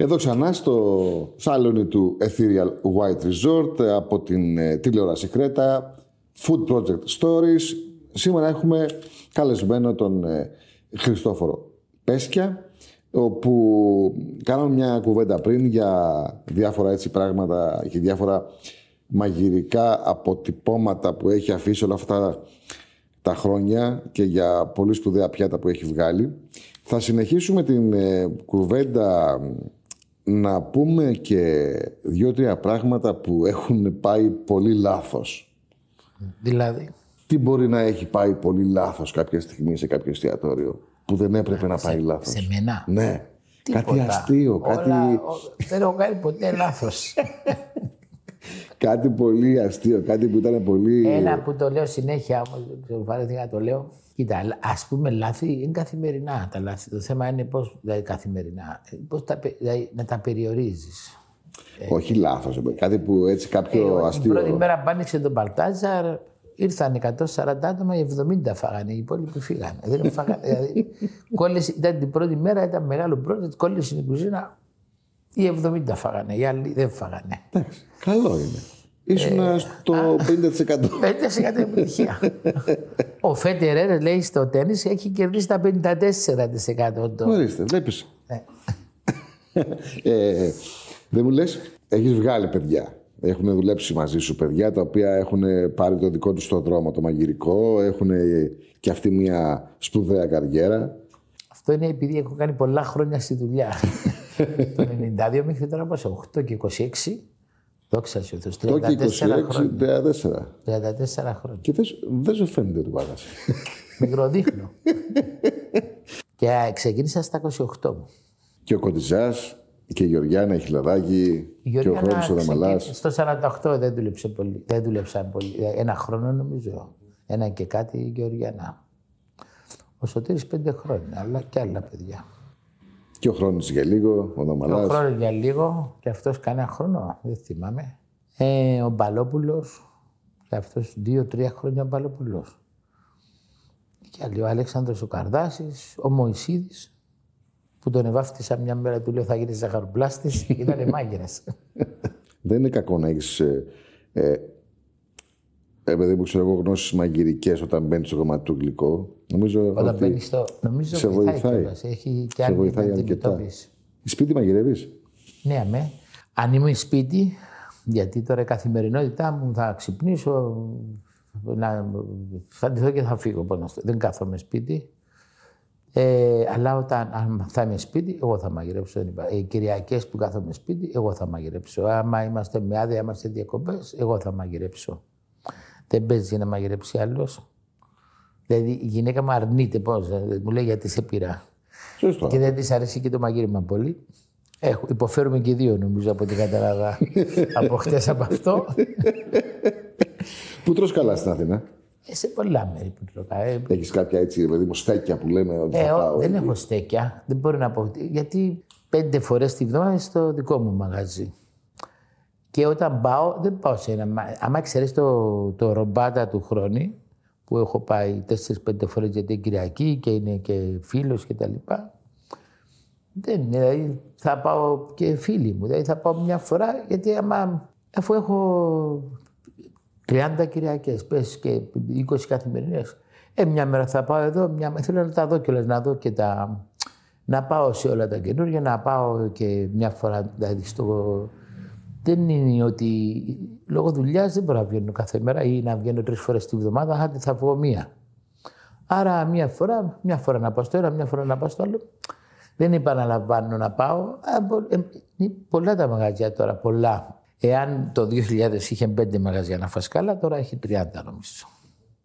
Εδώ ξανά στο σαλόνι του Ethereal White Resort από την τηλεόραση Κρέτα, Food Project Stories. Σήμερα έχουμε καλεσμένο τον Χριστόφορο Πέσκια, όπου κάναμε μια κουβέντα πριν για διάφορα έτσι πράγματα και διάφορα μαγειρικά αποτυπώματα που έχει αφήσει όλα αυτά τα χρόνια και για πολύ σπουδαία πιάτα που έχει βγάλει. Θα συνεχίσουμε την κουβέντα να πούμε και 2-3 πράγματα που έχουν πάει πολύ λάθος. Δηλαδή. Τι μπορεί να έχει πάει πολύ λάθος κάποια στιγμή σε κάποιο εστιατόριο που δεν έπρεπε να πάει λάθος. Σε μένα. Ναι. Τίποτα. Κάτι αστείο. Κάτι... Δεν έχω κάνει ποτέ λάθος. Κάτι πολύ αστείο, κάτι που ήταν πολύ... Ένα που το λέω συνέχεια, όμως δεν ξέρω βαρέθηκα να το λέω. Κοίτα, ας πούμε λάθη είναι καθημερινά τα λάθη. Το θέμα είναι πώς, δηλαδή καθημερινά, πώς δηλαδή, να τα περιορίζεις. Όχι λάθος, κάτι που έτσι κάποιο αστείο... Την πρώτη μέρα που άνοιξε τον Μπαλτάζαρ, ήρθαν 140 άτομα, οι 70 φάγανε, οι υπόλοιποι φύγανε. Δεν φάγανε, δηλαδή, ήταν την πρώτη μέρα, ήταν μεγάλο project, κόλλησε στην κουζίνα, οι 70 φάγανε, οι άλλοι δεν φάγανε. Εντάξει, καλό είναι. Ήσουν στο 50%. 50% επιτυχία. Ο Φέτερερ λέει στο τένις έχει κερδίσει τα 54%. Ορίστε, βλέπεις. Δεν μου λες, έχεις βγάλει παιδιά. Έχουν δουλέψει μαζί σου παιδιά τα οποία έχουν πάρει το δικό τους στο δρόμο το μαγειρικό, έχουν και αυτή μια σπουδαία καριέρα. Αυτό είναι επειδή έχω κάνει πολλά χρόνια στη δουλειά. Το 92 μέχρι τώρα πόσο, 8 και 26. Δόξα σου Θεός, 34 χρόνια. 34 χρόνια. Και δεν σου φαίνεται ότι βάγασε. Μικροδείχνω. Και ξεκίνησα στα 28 μου. Και ο Κοντιζάς και η Γεωργιάνα, η Χιλαδάκη και ο Χρόνης ο Δαμαλάς. Στο 48 δεν δούλεψε πολύ. Δεν δούλεψαν πολύ. Ένα χρόνο νομίζω. Ένα και κάτι η Γεωργιάνα. Ο Σωτήρης 5 χρόνια, αλλά και άλλα παιδιά. Και ο Χρόνης για λίγο, ο Δαμαλάς. Ο Χρόνης για λίγο και αυτός κανένα χρόνο, δεν θυμάμαι. Ο Μπαλόπουλος, και αυτός 2-3 χρόνια ο Μπαλόπουλος. Και άλλοι, ο Αλέξανδρος ο Καρδάσης, ο Μωυσίδης, που τον ευάφτισα μια μέρα, του λέω θα γίνεις ζαχαροπλάστης και ήταν μάγειρας. Δεν είναι κακό να έχεις, επειδή μου ξέρω εγώ, γνώσεις μαγειρικές όταν μπαίνεις στο γραμματικό γλυκό. Νομίζω όταν μπαίνεις στο... Νομίζω σε βοηθάει. Έχει και άλλη αντιμετώπιση. Σπίτι μαγειρεύεις? Ναι, αμέ. Αν είμαι σπίτι, γιατί τώρα η καθημερινότητά μου θα ξυπνήσω, θα ντυθώ και θα φύγω. Δεν κάθομαι σπίτι. Αλλά αν θα είμαι σπίτι, εγώ θα μαγειρέψω. Οι Κυριακές που κάθομαι σπίτι, εγώ θα μαγειρέψω. Άμα είμαστε με άδεια, είμαστε διακοπές, εγώ θα μαγειρέψω. Δεν παίζει να μαγειρέψει άλλος. Δηλαδή η γυναίκα μου αρνείται πώς, μου λέει γιατί σε πειρά. Σωστό. Και δεν της αρέσει και το μαγείρεμα πολύ. Υποφέρουμε και δύο νομίζω από την κατάλαβα από χτες από αυτό. Πού τρως καλά στην Αθήνα? Σε πολλά μέρη που τρώω. Έχεις κάποια έτσι, παιδί μου, στέκια που λέμε ότι θα πάω? Δεν έχω στέκια. Δεν μπορώ να πω. Γιατί 5 φορές τη βδομάδα στο δικό μου μαγαζί. Και όταν πάω, δεν πάω σε ένα. Άμα ξέρεις το ρομπάτα του χρόνου, που έχω πάει 4-5 φορές γιατί είναι Κυριακή και είναι και φίλος κτλ. Δεν είναι. Δηλαδή θα πάω και φίλοι μου. Δηλαδή θα πάω μια φορά γιατί αφού έχω 30 Κυριακές, πες και 20 καθημερινές. Μια μέρα θα πάω εδώ, θέλω να τα δω κιόλας, να δω και να πάω σε όλα τα καινούργια, να πάω και μια φορά δηλαδή Δεν είναι ότι λόγω δουλειάς δεν μπορώ να βγαίνω κάθε μέρα ή να βγαίνω 3 φορές τη βδομάδα, άντε θα βγω μία. Άρα μια φορά να πάω στο ένα, μια φορά να πάω στο άλλο. Δεν επαναλαμβάνω να πάω. Πολλά τα μαγαζιά τώρα, πολλά. Εάν το 2000 είχε 5 μαγαζιά να φας καλά, τώρα έχει 30 νομίζω.